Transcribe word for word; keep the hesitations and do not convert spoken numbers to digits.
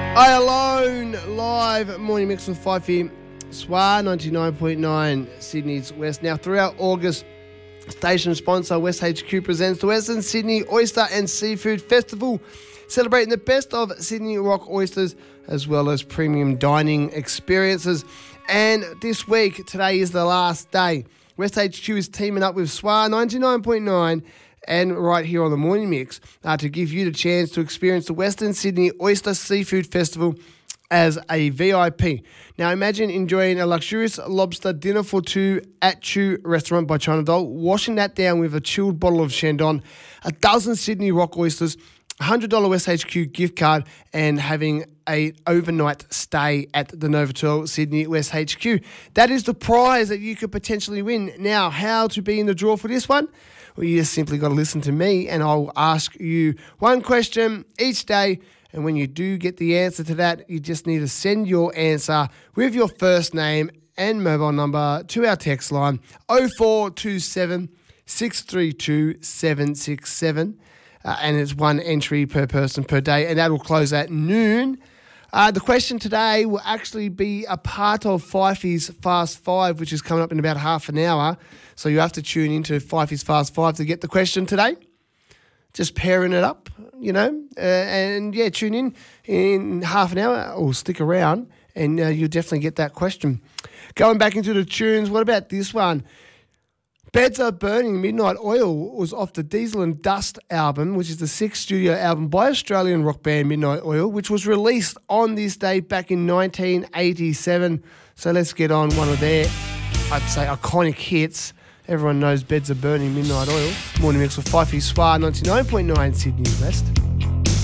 I Alone live morning mix with Fifey, S W A ninety-nine point nine Sydney's West. Now throughout August, station sponsor West H Q presents the Western Sydney Oyster and Seafood Festival, celebrating the best of Sydney rock oysters as well as premium dining experiences. And this week, today is the last day. West H Q is teaming up with S W A ninety-nine point nine and right here on the Morning Mix uh, to give you the chance to experience the Western Sydney Oyster Seafood Festival as a V I P. Now imagine enjoying a luxurious lobster dinner for two at Chew Restaurant by China Doll, washing that down with a chilled bottle of Shandong, a dozen Sydney rock oysters, a one hundred dollars West H Q gift card, and having a overnight stay at the Novotel Sydney West H Q. That is the prize that you could potentially win. Now, how to be in the draw for this one? Well, you just simply got to listen to me, and I'll ask you one question each day. And when you do get the answer to that, you just need to send your answer with your first name and mobile number to our text line oh four two seven, six three two, seven six seven. Uh, and it's one entry per person per day, and that will close at noon. Uh, the question today will actually be a part of Fifey's Fast Five, which is coming up in about half an hour. So you have to tune into Fifey's Fast Five to get the question today. Just pairing it up, you know, uh, and yeah, tune in in half an hour or stick around, and uh, you'll definitely get that question. Going back into the tunes, what about this one? Beds Are Burning, Midnight Oil was off the Diesel and Dust album, which is the sixth studio album by Australian rock band Midnight Oil, which was released on this day back in nineteen eighty-seven. So let's get on one of their, I'd say, iconic hits. Everyone knows Beds Are Burning, Midnight Oil. Morning Mix with Fifey, S W A ninety-nine point nine Sydney West.